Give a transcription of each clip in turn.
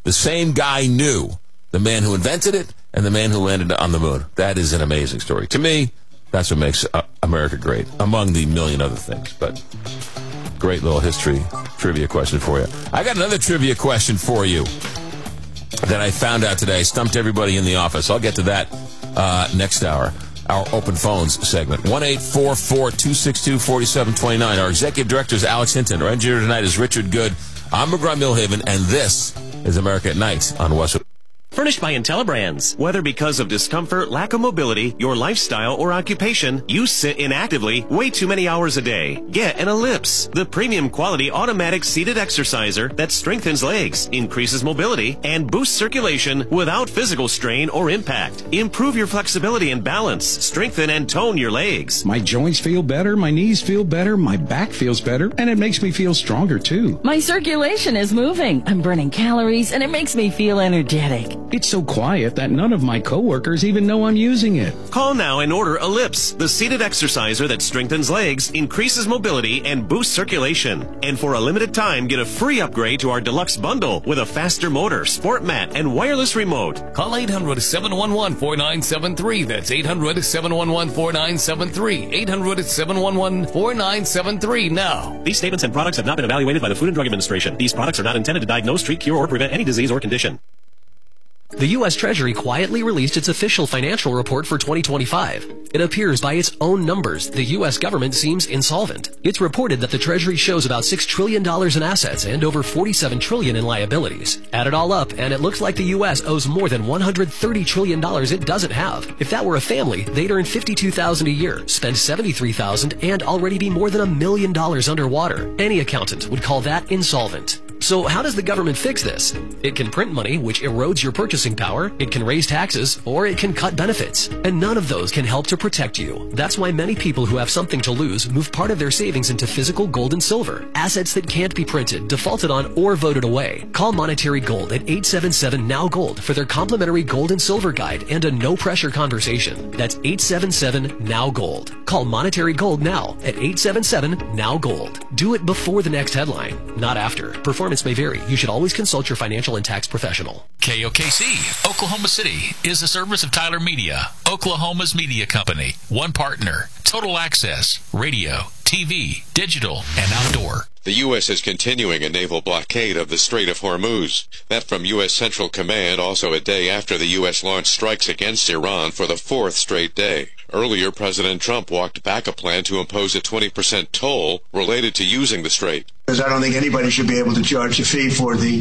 The same guy knew the man who invented it and the man who landed on the moon. That is an amazing story. To me, that's what makes America great, among the million other things. But great little history trivia question for you. I got another trivia question for you that I found out today. Stumped everybody in the office. I'll get to that next hour. Our open phones segment. 1-844-262-4729. Our executive director is Alex Hinton. Our engineer tonight is Richard Good. I'm McGraw-Milhaven, and this is America at Night on Westwood. Furnished by IntelliBrands. Whether because of discomfort, lack of mobility, your lifestyle, or occupation, you sit inactively way too many hours a day. Get an Ellipse, the premium quality automatic seated exerciser that strengthens legs, increases mobility, and boosts circulation without physical strain or impact. Improve your flexibility and balance, strengthen and tone your legs. My joints feel better, my knees feel better, my back feels better, and it makes me feel stronger too. My circulation is moving. I'm burning calories, and it makes me feel energetic. It's so quiet that none of my coworkers even know I'm using it. Call now and order Ellipse, the seated exerciser that strengthens legs, increases mobility, and boosts circulation. And for a limited time, get a free upgrade to our deluxe bundle with a faster motor, sport mat, and wireless remote. Call 800-711-4973. That's 800-711-4973. 800-711-4973 now. These statements and products have not been evaluated by the Food and Drug Administration. These products are not intended to diagnose, treat, cure, or prevent any disease or condition. The U.S. Treasury quietly released its official financial report for 2025. It appears by its own numbers the U.S. government seems insolvent. It's reported that the Treasury shows about $6 trillion in assets and over $47 trillion in liabilities. Add it all up, and it looks like the U.S. owes more than $130 trillion it doesn't have. If that were a family, they'd earn $52,000 a year, spend $73,000, and already be more than $1 million underwater. Any accountant would call that insolvent. So how does the government fix this? It can print money, which erodes your purchasing power, it can raise taxes, or it can cut benefits. And none of those can help to protect you. That's why many people who have something to lose move part of their savings into physical gold and silver, assets that can't be printed, defaulted on, or voted away. Call Monetary Gold at 877-NOW-GOLD for their complimentary gold and silver guide and a no-pressure conversation. That's 877-NOW-GOLD. Call Monetary Gold now at 877-NOW-GOLD. Do it before the next headline, not after. Performance may vary. You should always consult your financial and tax professional. KOKC, Oklahoma City, is a service of Tyler Media, Oklahoma's media company. One partner, total access, radio, TV, digital, and outdoor. The U.S. is continuing a naval blockade of the Strait of Hormuz. That from U.S. Central Command, also a day after the U.S. launched strikes against Iran for the fourth straight day. Earlier, President Trump walked back a plan to impose a 20% toll related to using the strait. Because I don't think anybody should be able to charge a fee for the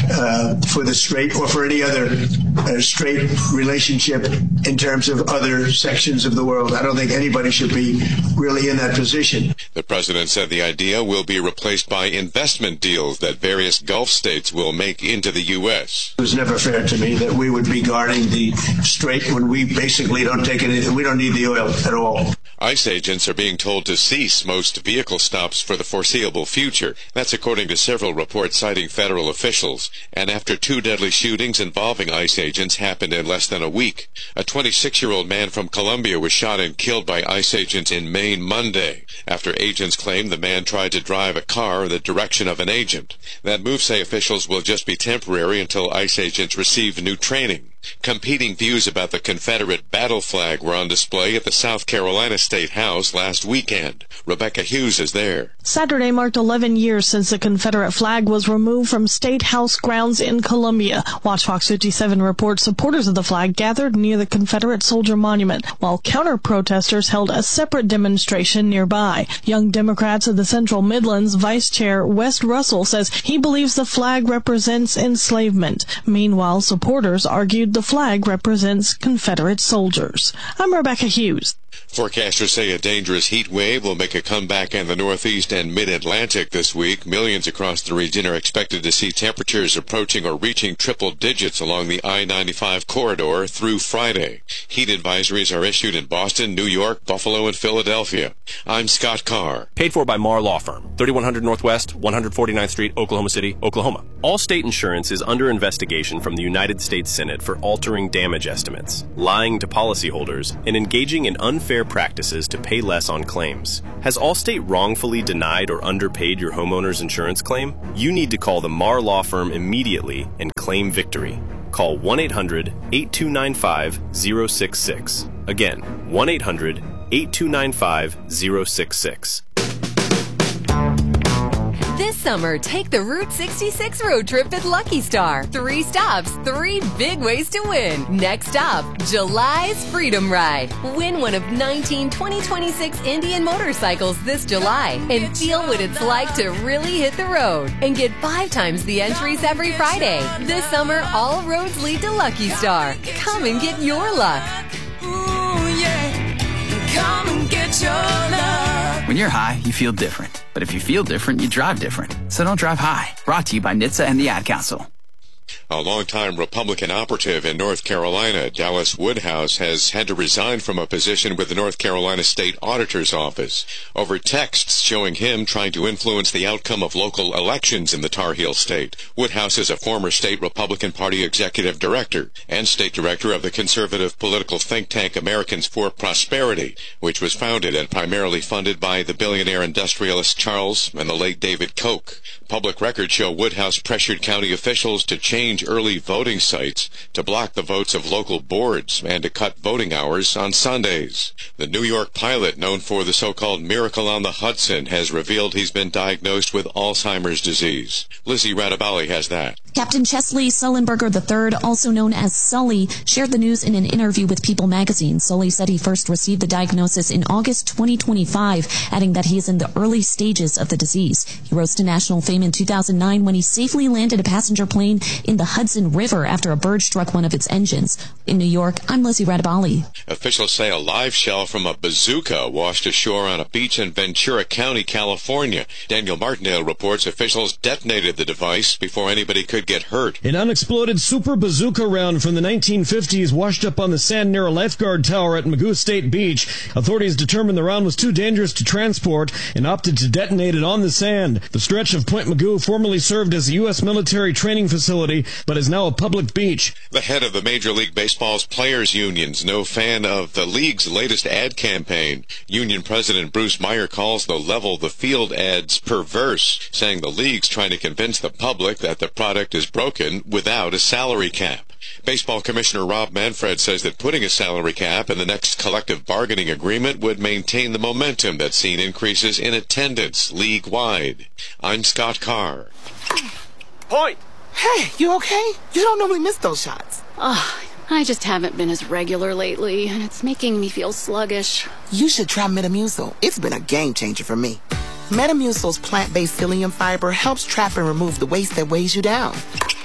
strait or for any other strait relationship in terms of other sections of the world. I don't think anybody should be really in that position. The president said the idea will be replaced by investment deals that various Gulf states will make into the U.S. It was never fair to me that we would be guarding the strait when we basically don't take anything. We don't need the oil at all. ICE agents are being told to cease most vehicle stops for the foreseeable future. That's according to several reports citing federal officials. And after two deadly shootings involving ICE agents happened in less than a week. A 26-year-old man from Colombia was shot and killed by ICE agents in Maine Monday, after agents claimed the man tried to drive a car in the direction of an agent. That move, say officials, will just be temporary until ICE agents receive new training. Competing views about the Confederate battle flag were on display at the South Carolina State House last weekend. Rebecca Hughes is there. Saturday marked 11 years since the Confederate flag was removed from State House grounds in Columbia. Watch Fox 57 reports supporters of the flag gathered near the Confederate Soldier Monument, while counter-protesters held a separate demonstration nearby. Young Democrats of the Central Midlands Vice Chair West Russell says he believes the flag represents enslavement. Meanwhile, supporters argued the flag represents Confederate soldiers. I'm Rebecca Hughes. Forecasters say a dangerous heat wave will make a comeback in the Northeast and Mid-Atlantic this week. Millions across the region are expected to see temperatures approaching or reaching triple digits along the I-95 corridor through Friday. Heat advisories are issued in Boston, New York, Buffalo, and Philadelphia. I'm Scott Carr. Paid for by Marr Law Firm, 3100 Northwest, 149th Street, Oklahoma City, Oklahoma. Allstate Insurance is under investigation from the United States Senate for altering damage estimates, lying to policyholders, and engaging in unfair their practices to pay less on claims. Has Allstate wrongfully denied or underpaid your homeowner's insurance claim? You need to call the Marr Law Firm immediately and claim victory. Call 1-800-8295-066. Again, 1-800-8295-066. This summer, take the Route 66 road trip at Lucky Star. 3 stops, 3 big ways to win. Next stop, July's Freedom Ride. Win one of 19 2026 Indian motorcycles this July and feel what it's like to really hit the road and get 5 times the entries every Friday. This summer, all roads lead to Lucky Star. Come and get your luck. Ooh, yeah. Come and get your luck. When you're high, you feel different. But if you feel different, you drive different. So don't drive high. Brought to you by NHTSA and the Ad Council. A longtime Republican operative in North Carolina, Dallas Woodhouse, has had to resign from a position with the North Carolina State Auditor's Office over texts showing him trying to influence the outcome of local elections in the Tar Heel state. Woodhouse is a former state Republican Party executive director and state director of the conservative political think tank Americans for Prosperity, which was founded and primarily funded by the billionaire industrialist Charles and the late David Koch. Public records show Woodhouse pressured county officials to change early voting sites, to block the votes of local boards, and to cut voting hours on Sundays. The New York pilot, known for the so-called Miracle on the Hudson, has revealed he's been diagnosed with Alzheimer's disease. Lizzie Radabali has that. Captain Chesley Sullenberger III, also known as Sully, shared the news in an interview with People magazine. Sully said he first received the diagnosis in August 2025, adding that he is in the early stages of the disease. He rose to national fame in 2009 when he safely landed a passenger plane in the Hudson River after a bird struck one of its engines. In New York, I'm Lizzie Radabali. Officials say a live shell from a bazooka washed ashore on a beach in Ventura County, California. Daniel Martindale reports officials detonated the device before anybody could get hurt. An unexploded super bazooka round from the 1950s washed up on the sand near a lifeguard tower at Magoo State Beach. Authorities determined the round was too dangerous to transport and opted to detonate it on the sand. The stretch of Point Magoo formerly served as a U.S. military training facility, but is now a public beach. The head of the Major League Baseball's players' unions, no fan of the league's latest ad campaign. Union President Bruce Meyer calls the level the field ads perverse, saying the league's trying to convince the public that the product is broken without a salary cap. Baseball Commissioner Rob Manfred says that putting a salary cap in the next collective bargaining agreement would maintain the momentum that's seen increases in attendance league-wide. I'm Scott Carr. Point! Hey, you okay? You don't normally miss those shots. I just haven't been as regular lately, and it's making me feel sluggish. You should try Metamucil. It's been a game changer for me. Metamucil's plant-based psyllium fiber helps trap and remove the waste that weighs you down.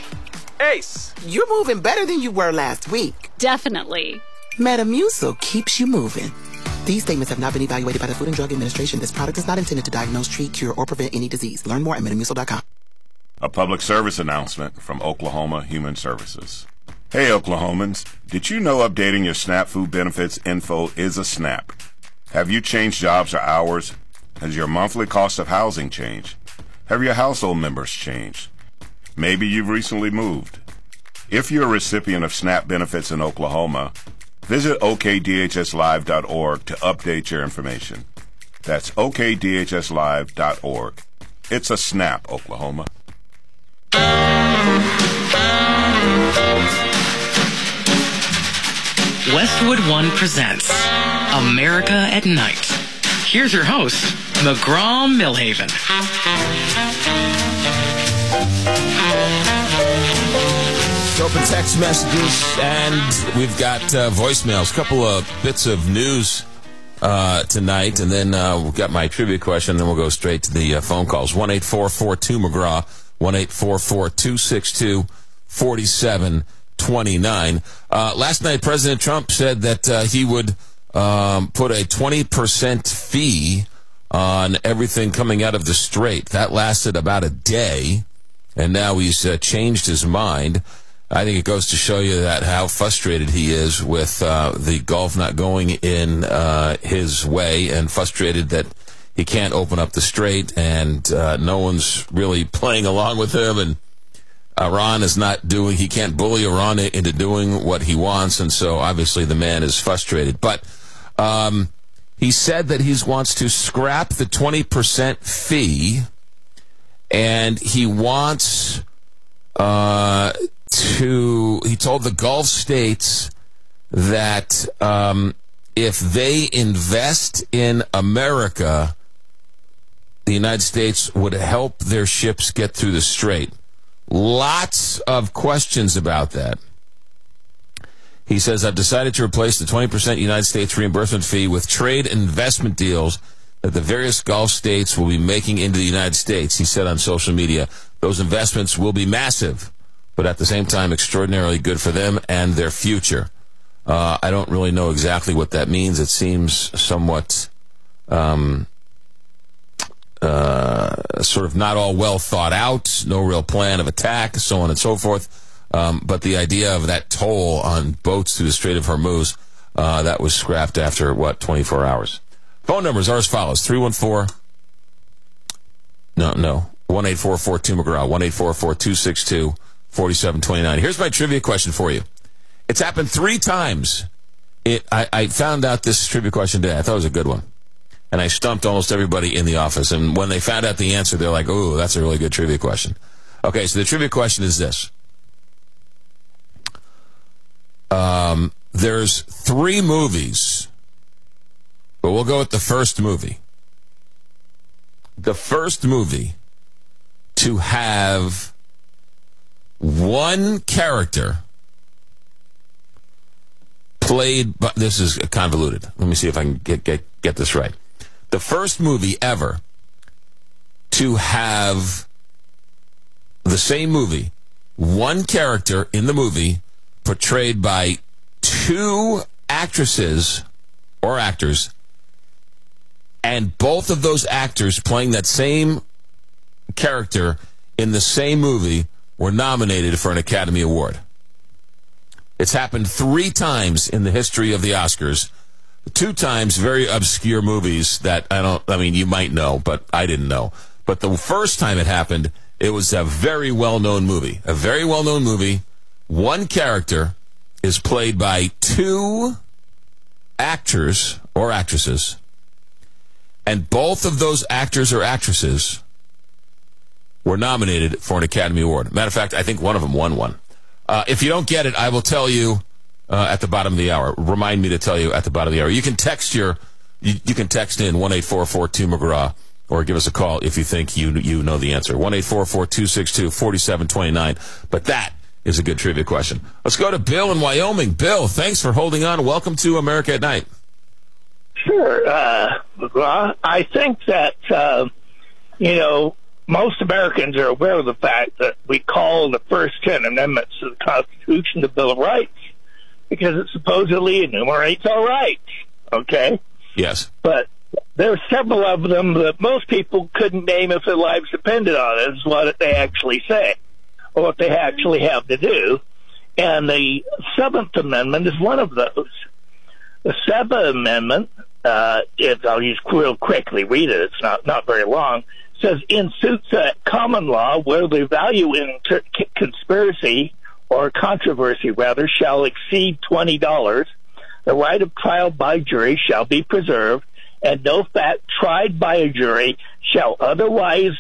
Ace, you're moving better than you were last week. Definitely. Metamucil keeps you moving. These statements have not been evaluated by the Food and Drug Administration. This product is not intended to diagnose, treat, cure, or prevent any disease. Learn more at Metamucil.com. A public service announcement from Oklahoma Human Services. Hey, Oklahomans, did you know updating your SNAP food benefits info is a snap? Have you changed jobs or hours? Has your monthly cost of housing changed? Have your household members changed? Maybe you've recently moved. If you're a recipient of SNAP benefits in Oklahoma, visit okdhslive.org to update your information. That's okdhslive.org. It's a snap, Oklahoma. Westwood One presents America at Night. Here's your host, McGraw Millhaven. Open text messages, and we've got voicemails. A couple of bits of news tonight, and then we've got my trivia question, and then we'll go straight to the phone calls. 1-844-2-McGraw, 1-844-262-4729. Last night, President Trump said that he would put a 20% fee on everything coming out of the Strait. That lasted about a day, and now he's changed his mind. I think it goes to show you that how frustrated he is with the Gulf not going in his way, and frustrated that he can't open up the Strait, and no one's really playing along with him, and Iran is not doing, he can't bully Iran into doing what he wants, and so obviously the man is frustrated. But He said that he wants to scrap the 20% fee, and he wants he told the Gulf states that if they invest in America, the United States would help their ships get through the strait. Lots of questions about that. He says, I've decided to replace the 20% United States reimbursement fee with trade and investment deals that the various Gulf states will be making into the United States. He said on social media, those investments will be massive, but at the same time extraordinarily good for them and their future. I don't really know exactly what that means. It seems somewhat sort of not all well thought out, no real plan of attack, so on and so forth. But the idea of that toll on boats through the Strait of Hormuz, that was scrapped after, 24 hours. Phone numbers are as follows. 1-844-2-McGraw, 1-844-262-4729. Here's my trivia question for you. It's happened 3 times. I found out this trivia question today. I thought it was a good one. And I stumped almost everybody in the office. And when they found out the answer, they're like, oh, that's a really good trivia question. Okay, so the trivia question is this. There's 3 movies, but we'll go with the first movie. The first movie to have one character played by, this is convoluted. Let me see if I can get this right. The first movie ever to have the same movie, one character in the movie portrayed by 2 actresses or actors, and both of those actors playing that same character in the same movie were nominated for an Academy Award. It's happened 3 times in the history of the Oscars. 2 times very obscure movies that you might know, but I didn't know. But the first time it happened, it was a very well-known movie. A very well-known movie. One character is played by 2 actors or actresses, and both of those actors or actresses were nominated for an Academy Award. Matter of fact, I think one of them won one. If you don't get it, I will tell you at the bottom of the hour. Remind me to tell you at the bottom of the hour. You can text you can text in 1-844-2-McGraw, or give us a call if you think you know the answer. 1-844-262-4729. But that is a good trivia question. Let's go to Bill in Wyoming. Bill, thanks for holding on. Welcome to America at Night. Sure, McGraw. I think that, most Americans are aware of the fact that we call the first 10 amendments to the Constitution the Bill of Rights because it supposedly enumerates our rights, okay? Yes. But there are several of them that most people couldn't name if their lives depended on it, is what they actually say, or what they actually have to do. And the 7th Amendment is one of those. The 7th Amendment, I'll just real quickly read it, it's not very long, says, in suits at common law where the value in conspiracy or controversy, rather, shall exceed $20, the right of trial by jury shall be preserved, and no fact tried by a jury shall otherwise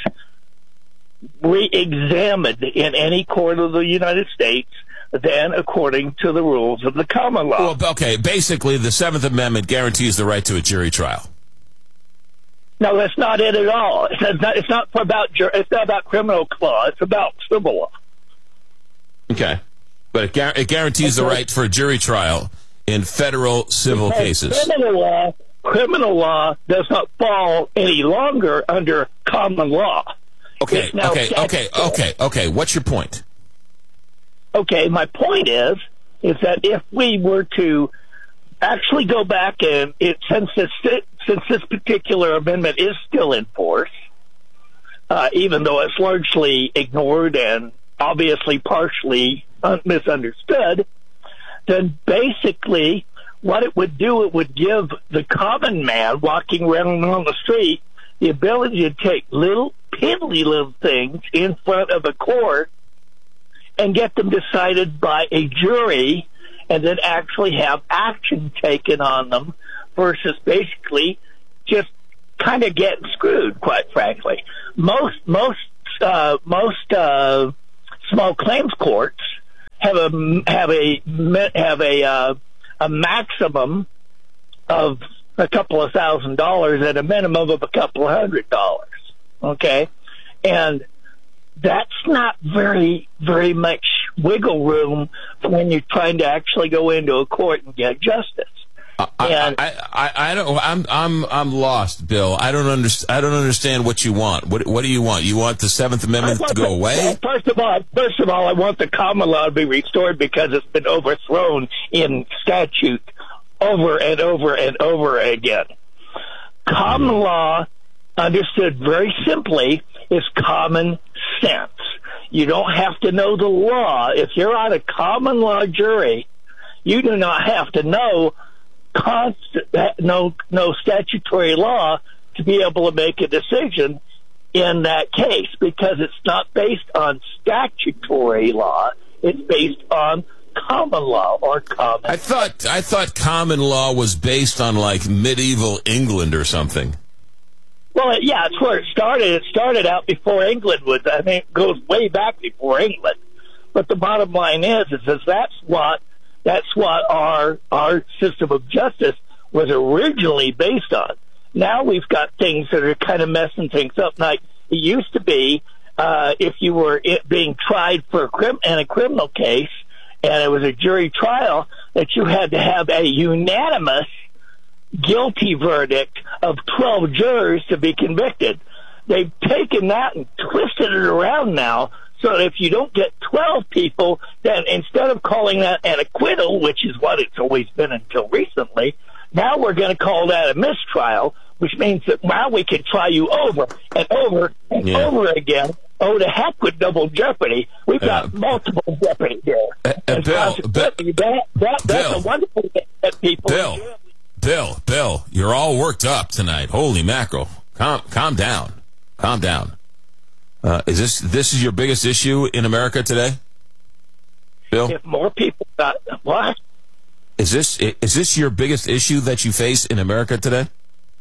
re-examined in any court of the United States than according to the rules of the common law. Well, okay, basically the 7th Amendment guarantees the right to a jury trial. No, that's not it at all. It's not about criminal law. It's about civil law. Okay, but it guarantees the right for a jury trial in federal civil cases. Criminal law does not fall any longer under common law. Okay. What's your point? Okay, my point is that if we were to actually go back and since this particular amendment is still in force, even though it's largely ignored and obviously partially misunderstood, then basically what it would do, it would give the common man walking around on the street the ability to take little, piddly little things in front of a court and get them decided by a jury and then actually have action taken on them versus basically just kind of getting screwed, quite frankly. Most small claims courts have a maximum of a couple of $1,000 and a minimum of a couple of $100. Okay, and that's not very much wiggle room when you're trying to actually go into a court and get justice. I don't. I'm lost, Bill. I don't understand what you want. What do you want? You want the Seventh Amendment to go away? First of all, I want the common law to be restored because it's been overthrown in statute over and over and over again. Common law, understood very simply, is common sense. You don't have to know the law. If you're on a common law jury, you do not have to know no statutory law to be able to make a decision in that case, because it's not based on statutory law. It's based on common law or common. I thought common law was based on like medieval England or something. Well, yeah, it's where it started. It started out before England was. I mean, it goes way back before England. But the bottom line is that's what our system of justice was originally based on. Now we've got things that are kind of messing things up. Like it used to be, if you were being tried for a criminal case and it was a jury trial, that you had to have a unanimous guilty verdict of 12 jurors to be convicted. They've taken that and twisted it around now, so that if you don't get 12 people, then instead of calling that an acquittal, which is what it's always been until recently, now we're going to call that a mistrial, which means that now we can try you over and over and over again. Oh, to heck with double jeopardy. We've got multiple jeopardy here. That's a wonderful thing that people Bill, you're all worked up tonight. Holy mackerel. Calm down. Calm down. Is this your biggest issue in America today? Bill? If more people got what? Is this your biggest issue that you face in America today?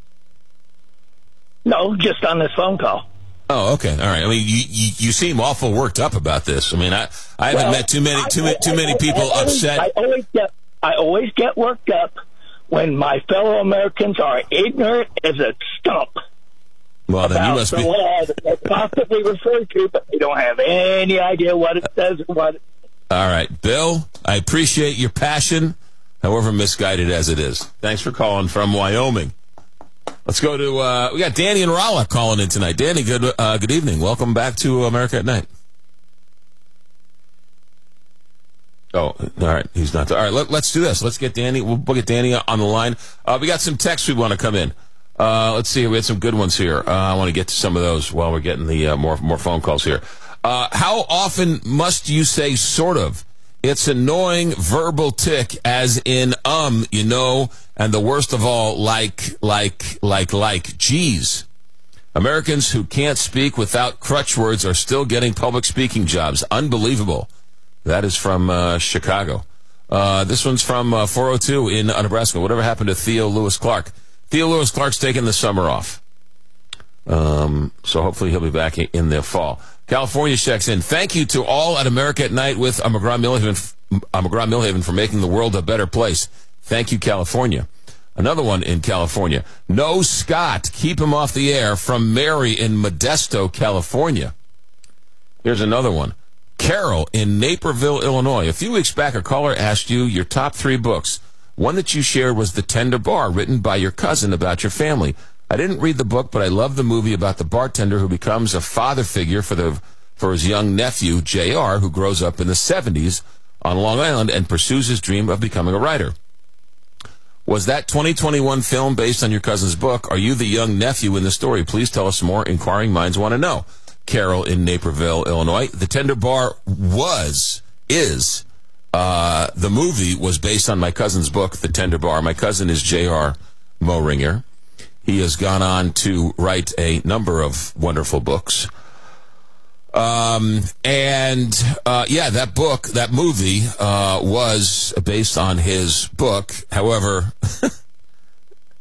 No, just on this phone call. Oh, okay. All right. I mean, you seem awful worked up about this. I mean, I haven't met too many people upset. I always get worked up when my fellow Americans are ignorant as a stump. Well, then you must be. Law that they're possibly referred to, but they don't have any idea what it says or what. All right, Bill, I appreciate your passion, however misguided as it is. Thanks for calling from Wyoming. Let's go to, we got Danny and Rolla calling in tonight. Danny, good evening. Welcome back to America at Night. Oh, all right. He's not there. All right, let's do this. Let's get Danny. We'll get Danny on the line. We got some texts we want to come in. Let's see. We had some good ones here. I want to get to some of those while we're getting the more phone calls here. How often must you say sort of? It's annoying verbal tick, as in you know, and the worst of all, like. Geez. Americans who can't speak without crutch words are still getting public speaking jobs. Unbelievable. That is from Chicago. This one's from 402 in Nebraska. Whatever happened to Theo Lewis Clark? Theo Lewis Clark's taking the summer off. So hopefully he'll be back in the fall. California checks in. Thank you to all at America at Night with McGraw-Milhaven for making the world a better place. Thank you, California. Another one in California. No, Scott. Keep him off the air, from Mary in Modesto, California. Here's another one. Carol in Naperville, Illinois. A few weeks back, a caller asked you your top 3 books. One that you shared was The Tender Bar, written by your cousin about your family. I didn't read the book, but I love the movie about the bartender who becomes a father figure for his young nephew, J.R., who grows up in the 70s on Long Island and pursues his dream of becoming a writer. Was that 2021 film based on your cousin's book? Are you the young nephew in the story? Please tell us more. Inquiring minds want to know. Carol in Naperville, Illinois. The Tender Bar is the movie was based on my cousin's book, The Tender Bar. My cousin is J.R. Moehringer. He has gone on to write a number of wonderful books. That movie was based on his book. However,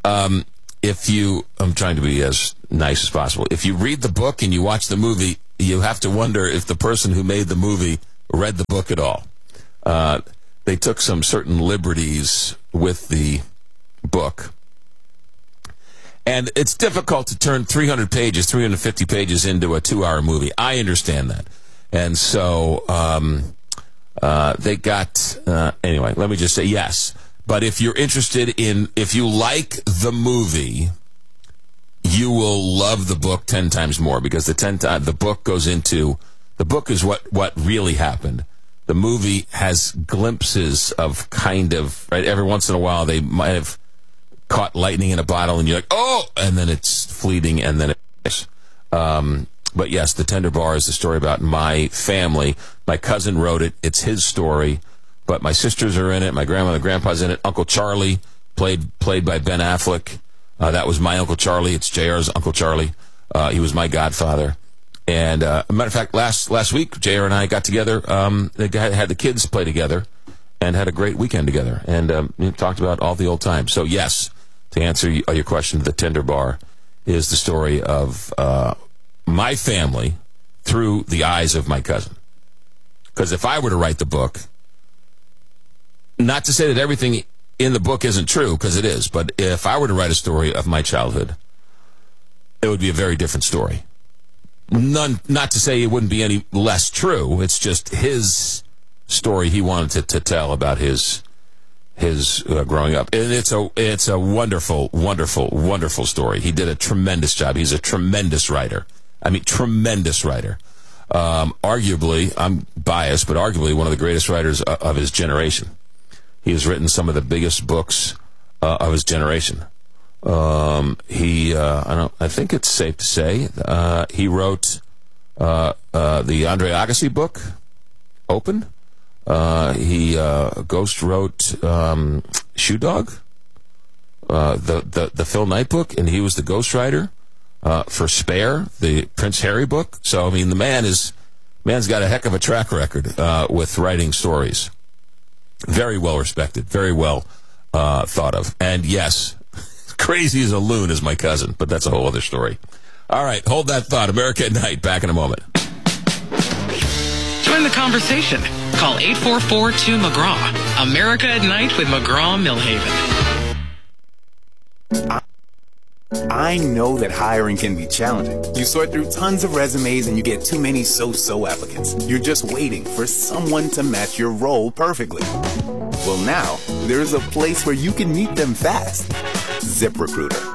I'm trying to be as nice as possible. If you read the book and you watch the movie, you have to wonder if the person who made the movie read the book at all. They took some certain liberties with the book. And it's difficult to turn 300 pages, 350 pages into a 2-hour movie. I understand that. And so they got... anyway, let me just say yes. But if you're interested in... If you like the movie, you will love the book 10 times more, because the book goes into... The book is what really happened. The movie has glimpses of kind of... Right, every once in a while, they might have caught lightning in a bottle, and you're like, oh! And then it's fleeting, and then it's... But yes, The Tender Bar is the story about my family. My cousin wrote it. It's his story. But my sisters are in it. My grandma and grandpa's in it. Uncle Charlie, played by Ben Affleck. That was my Uncle Charlie. It's JR's Uncle Charlie. He was my godfather. And a matter of fact, last week, JR and I got together. They had the kids play together and had a great weekend together. And talked about all the old times. So yes, to answer your question, The Tender Bar is the story of my family through the eyes of my cousin. Because if I were to write the book, not to say that everything in the book isn't true, because it is, but if I were to write a story of my childhood, it would be a very different story. Not to say it wouldn't be any less true. It's just his story he wanted to tell about his growing up. And it's a wonderful, wonderful, wonderful story. He did a tremendous job. He's a tremendous writer. I mean, tremendous writer. Arguably, I'm biased, but arguably one of the greatest writers of his generation. He has written some of the biggest books of his generation. I think it's safe to say he wrote the Andre Agassi book, Open. He ghost wrote Shoe Dog, the Phil Knight book, and he was the ghostwriter for Spare, the Prince Harry book. So I mean, the man's got a heck of a track record with writing stories. Very well respected, very well thought of. And yes, crazy as a loon is my cousin, but that's a whole other story. All right, hold that thought. America at Night, back in a moment. Join the conversation. Call 844-2-McGraw. America at Night with McGraw-Millhaven. I know that hiring can be challenging. You sort through tons of resumes and you get too many so-so applicants. You're just waiting for someone to match your role perfectly. Well, now, there's a place where you can meet them fast. ZipRecruiter.